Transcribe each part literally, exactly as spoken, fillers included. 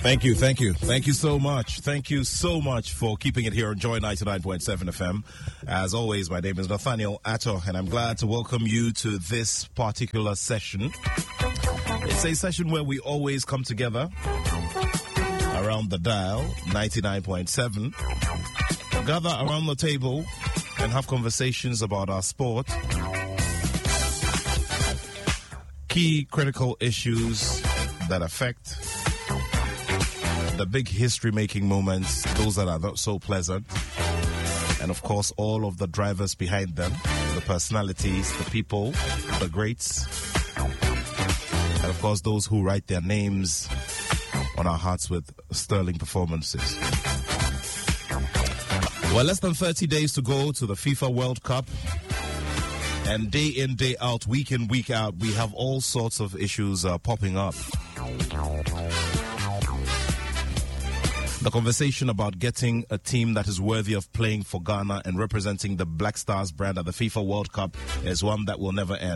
Thank you, thank you. Thank you so much. Thank you so much for keeping it here on Joy ninety-nine point seven F M. As always, my name is Nathaniel Atto, and I'm glad to welcome you to this particular session. It's a session where we always come together around the dial, ninety-nine point seven, gather around the table and have conversations about our sport, key critical issues that affect the big history-making moments, those that are not so pleasant, and of course all of the drivers behind them, the personalities, the people, the greats, and of course those who write their names on our hearts with sterling performances. Well, less than thirty days to go to the FIFA World Cup, and day in, day out, week in, week out, we have all sorts of issues uh, popping up. The conversation about getting a team that is worthy of playing for Ghana and representing the Black Stars brand at the FIFA World Cup is one that will never end.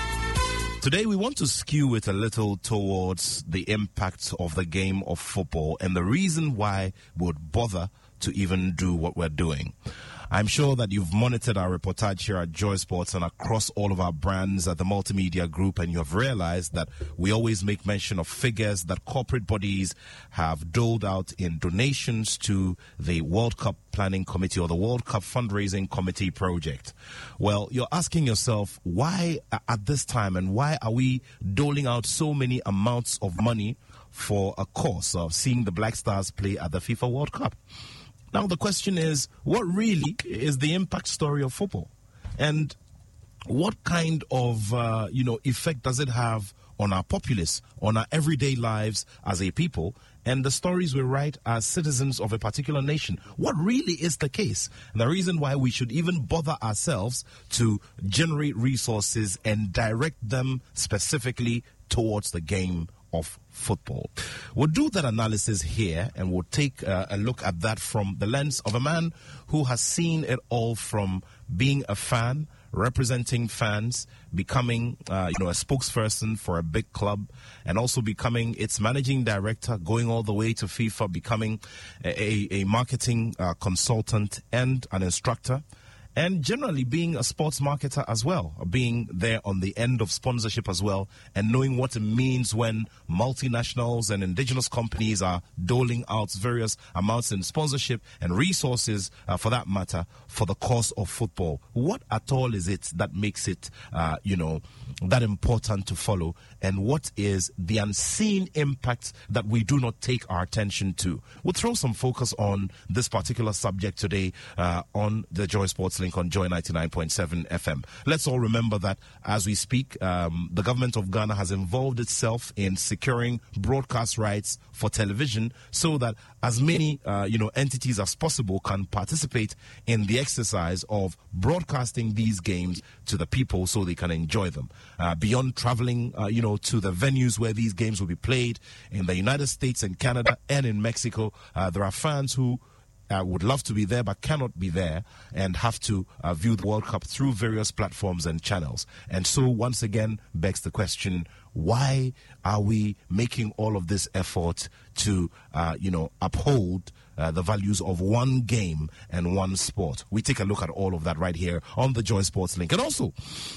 Today, we want to skew it a little towards the impact of the game of football and the reason why we would bother to even do what we're doing. I'm sure that you've monitored our reportage here at Joy Sports and across all of our brands at the Multimedia Group, and you have realized that we always make mention of figures that corporate bodies have doled out in donations to the World Cup Planning Committee or the World Cup Fundraising Committee project. Well, you're asking yourself, why at this time and why are we doling out so many amounts of money for a cause of seeing the Black Stars play at the FIFA World Cup? Now, the question is, what really is the impact story of football? And what kind of, uh, you know, effect does it have on our populace, on our everyday lives as a people, and the stories we write as citizens of a particular nation? What really is the case? And the reason why we should even bother ourselves to generate resources and direct them specifically towards the game of football. We'll do that analysis here, and we'll take uh, a look at that from the lens of a man who has seen it all, from being a fan, representing fans, becoming uh, you know, a spokesperson for a big club, and also becoming its managing director, going all the way to FIFA, becoming a, a marketing uh, consultant and an instructor, and generally being a sports marketer as well, being there on the end of sponsorship as well, and knowing what it means when multinationals and indigenous companies are doling out various amounts in sponsorship and resources, uh, for that matter, for the cause of football. What at all is it that makes it, uh, you know, that important to follow? And what is the unseen impact that we do not take our attention to? We'll throw some focus on this particular subject today uh, on the Joy Sports Link on Joy ninety-nine point seven F M. Let's all remember that as we speak, um, the government of Ghana has involved itself in securing broadcast rights for television so that as many uh, you know, entities as possible can participate in the exercise of broadcasting these games to the people so they can enjoy them. Uh, beyond traveling, uh, you know, to the venues where these games will be played in the United States and Canada and in Mexico, uh, there are fans who Uh, would love to be there but cannot be there and have to uh, view the World Cup through various platforms and channels. And so once again begs the question, why are we making all of this effort to, uh, you know, uphold uh, the values of one game and one sport? We take a look at all of that right here on the Joy Sports Link. And also,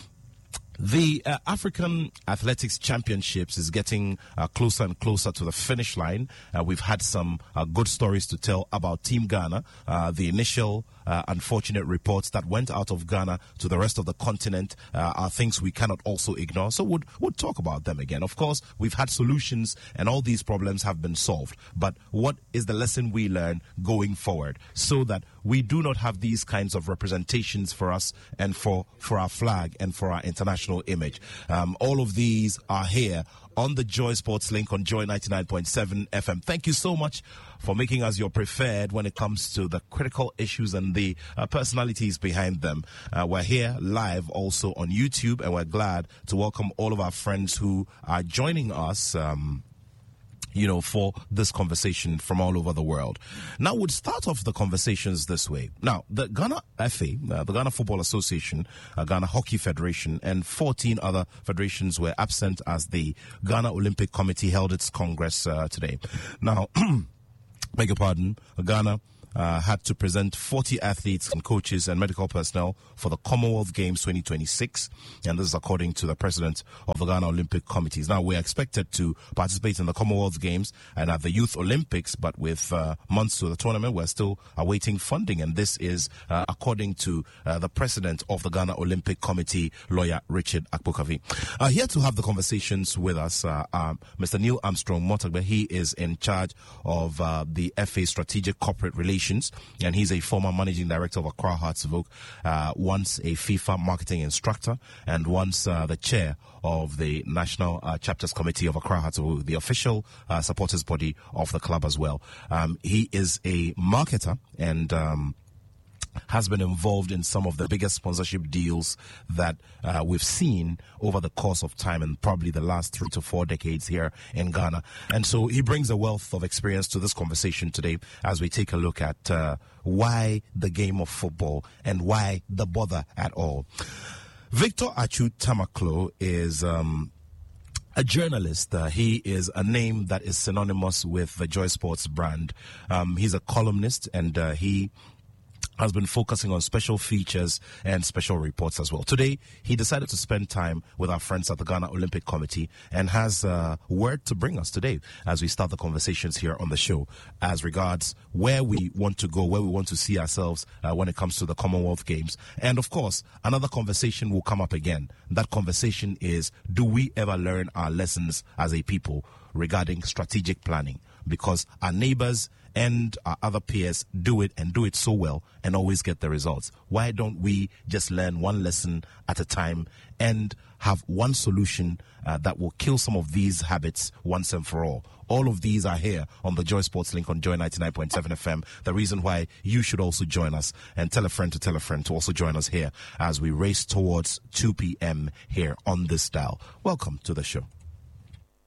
the uh, African Athletics Championships is getting uh, closer and closer to the finish line. Uh, we've had some uh, good stories to tell about Team Ghana. Uh, the initial uh, unfortunate reports that went out of Ghana to the rest of the continent uh, are things we cannot also ignore. So we'll, we'll talk about them again. Of course, we've had solutions and all these problems have been solved. But what is the lesson we learn going forward so that we do not have these kinds of representations for us and for, for our flag and for our international image? Um, all of these are here on the Joy Sports Link on Joy ninety-nine point seven F M. Thank you so much for making us your preferred when it comes to the critical issues and the uh, personalities behind them. Uh, we're here live also on YouTube, and we're glad to welcome all of our friends who are joining us um, you know, for this conversation from all over the world. Now, we'd start off the conversations this way. Now, the Ghana F A, uh, the Ghana Football Association, uh, Ghana Hockey Federation, and fourteen other federations were absent as the Ghana Olympic Committee held its Congress uh, today. Now, beg your pardon, Ghana Uh, had to present forty athletes and coaches and medical personnel for the Commonwealth Games twenty twenty-six, and this is according to the president of the Ghana Olympic Committees. Now, we're expected to participate in the Commonwealth Games and at the Youth Olympics, but with uh, months to the tournament, we're still awaiting funding, and this is uh, according to uh, the president of the Ghana Olympic Committee, lawyer Richard Akpokavi. Uh, here to have the conversations with us, uh, um, Mister Neil Armstrong Motagbe. He is in charge of uh, the F A Strategic Corporate Relations, and he's a former managing director of Accra Hearts of Oak, uh, once a FIFA marketing instructor, and once uh, the chair of the National uh, Chapters Committee of Accra Hearts of Oak, the official uh, supporters body of the club as well. Um, he is a marketer and um, has been involved in some of the biggest sponsorship deals that uh, we've seen over the course of time and probably the last three to four decades here in Ghana. And so he brings a wealth of experience to this conversation today as we take a look at uh, why the game of football and why the bother at all. Victor Achu Tamaklo is Um, a journalist. Uh, he is a name that is synonymous with the Joy Sports brand. Um, he's a columnist, and uh, he has been focusing on special features and special reports as well. Today, he decided to spend time with our friends at the Ghana Olympic Committee and has a word to bring us today as we start the conversations here on the show as regards where we want to go, where we want to see ourselves uh, when it comes to the Commonwealth Games. And of course, another conversation will come up again. That conversation is, do we ever learn our lessons as a people regarding strategic planning? Because our neighbors and our other peers do it and do it so well and always get the results. Why don't we just learn one lesson at a time and have one solution uh, that will kill some of these habits once and for all? All of these are here on the Joy Sports link on Joy ninety-nine point seven F M. The reason why you should also join us, and tell a friend to tell a friend to also join us here as we race towards two p.m. here on this dial. Welcome to the show.